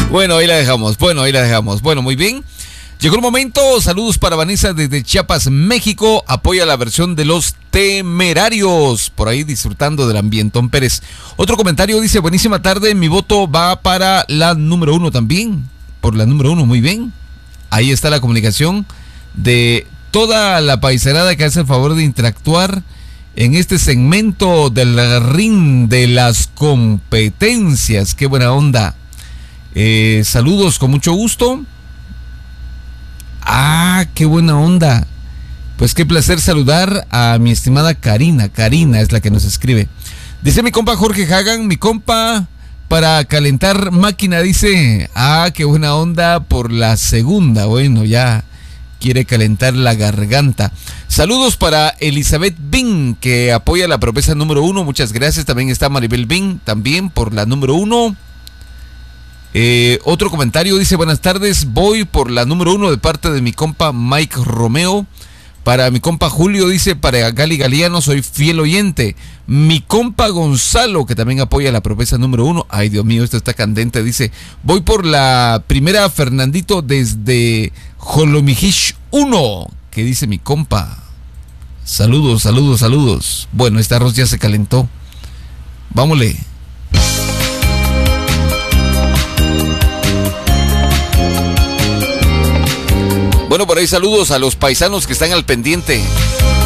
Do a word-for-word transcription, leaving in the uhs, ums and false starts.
Bueno, ahí la dejamos. Bueno, ahí la dejamos. Bueno, muy bien. Llegó el momento. Saludos para Vanessa desde Chiapas, México. Apoya la versión de Los Temerarios. Por ahí disfrutando del ambientón Pérez. Otro comentario dice: buenísima tarde. Mi voto va para la número uno también. Por la número uno, muy bien. Ahí está la comunicación de toda la paisanada que hace el favor de interactuar en este segmento del ring de las competencias. Qué buena onda. Eh, saludos con mucho gusto. Ah, qué buena onda. Pues qué placer saludar a mi estimada Karina. Karina es la que nos escribe. Dice mi compa Jorge Hagan, mi compa para calentar máquina, dice. Ah, qué buena onda por la segunda. Bueno, ya quiere calentar la garganta. Saludos para Elizabeth Bin, que apoya la propuesta número uno. Muchas gracias. También está Maribel Bin, también por la número uno. Eh, otro comentario dice: buenas tardes, voy por la número uno de parte de mi compa Mike Romeo. Para mi compa Julio, dice, para Gali Galiano, soy fiel oyente. Mi compa Gonzalo, que también apoya la propuesta número uno. Ay, Dios mío, esto está candente. Dice, voy por la primera, Fernandito, desde Jolomijish uno. Que dice mi compa. Saludos, saludos, saludos. Bueno, este arroz ya se calentó. Vámonos. Bueno, por ahí saludos a los paisanos que están al pendiente.